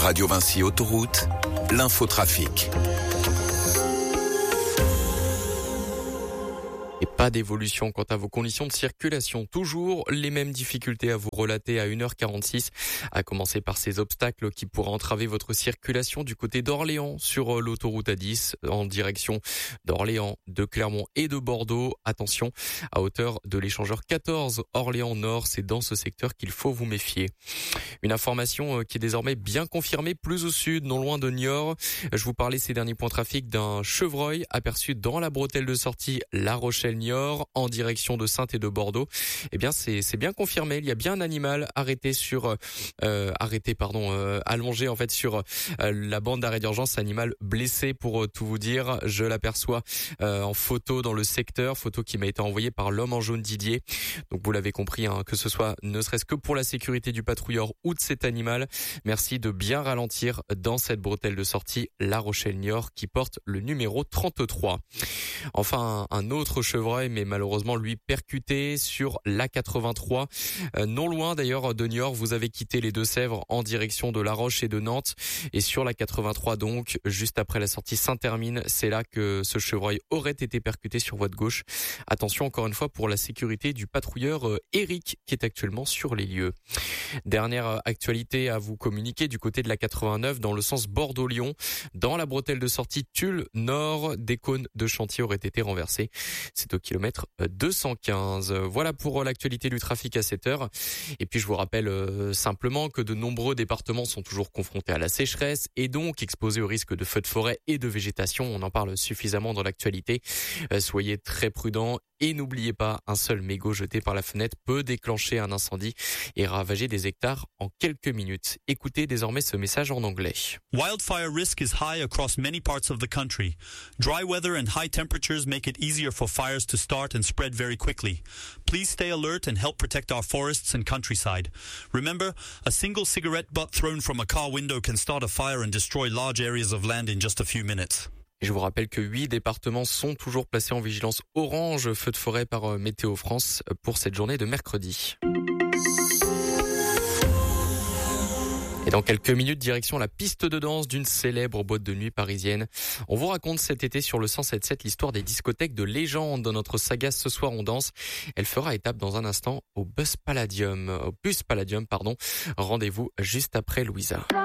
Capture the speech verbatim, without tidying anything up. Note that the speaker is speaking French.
Radio Vinci Autoroute, l'infotrafic. Et pas d'évolution quant à vos conditions de circulation. Toujours les mêmes difficultés à vous relater à une heure quarante-six, à commencer par ces obstacles qui pourraient entraver votre circulation du côté d'Orléans sur l'autoroute A dix en direction d'Orléans, de Clermont et de Bordeaux. Attention, à hauteur de l'échangeur quatorze Orléans Nord, c'est dans ce secteur qu'il faut vous méfier. Une information qui est désormais bien confirmée plus au sud, non loin de Niort. Je vous parlais ces derniers points trafic d'un chevreuil aperçu dans la bretelle de sortie La Rochelle Niort en direction de Saintes et de Bordeaux. Eh bien, c'est c'est bien confirmé. Il y a bien un animal arrêté sur euh, arrêté pardon euh, allongé en fait sur euh, la bande d'arrêt d'urgence. Animal blessé pour euh, tout vous dire. Je l'aperçois euh, en photo dans le secteur, photo qui m'a été envoyée par l'homme en jaune Didier. Donc vous l'avez compris, hein, que ce soit ne serait-ce que pour la sécurité du patrouilleur ou de cet animal. Merci de bien ralentir dans cette bretelle de sortie La Rochelle Niort qui porte le numéro trente-trois. Enfin, un autre chevreuil, mais malheureusement lui percuté sur l'A quatre-vingt-trois. Euh, non loin d'ailleurs de Niort, vous avez quitté les Deux-Sèvres en direction de La Roche et de Nantes. Et sur l'A quatre-vingt-trois donc, juste après la sortie Saint-Hermine, c'est là que ce chevreuil aurait été percuté sur voie de gauche. Attention encore une fois pour la sécurité du patrouilleur euh, Eric qui est actuellement sur les lieux. Dernière actualité à vous communiquer du côté de l'A quatre-vingt-neuf dans le sens Bordeaux-Lyon. Dans la bretelle de sortie Tulle Nord, des cônes de chantier auraient été renversés. C'est au kilomètre deux cent quinze. Voilà pour l'actualité du trafic à cette heure. Et puis je vous rappelle euh, simplement que de nombreux départements sont toujours confrontés à la sécheresse et donc exposés au risque de feux de forêt et de végétation. On en parle suffisamment dans l'actualité. Euh, soyez très prudents et n'oubliez pas, un seul mégot jeté par la fenêtre peut déclencher un incendie et ravager des hectares en quelques minutes. Écoutez désormais ce message en anglais. Wildfire risk is high across many parts of the country. Dry weather and high temperatures make it easier for fires to start and spread very quickly. Please stay alert and help protect our forests and countryside. Remember, a single cigarette butt thrown from a car window can start a fire and destroy large areas of land in just a few minutes. Je vous rappelle que huit départements sont toujours placés en vigilance orange feu de forêt par Météo France pour cette journée de mercredi. Et dans quelques minutes, direction la piste de danse d'une célèbre boîte de nuit parisienne. On vous raconte cet été sur le cent sept sept l'histoire des discothèques de légende dans notre saga Ce soir on danse. Elle fera étape dans un instant au Bus Palladium, au Bus Palladium, pardon. Rendez-vous juste après Louisa.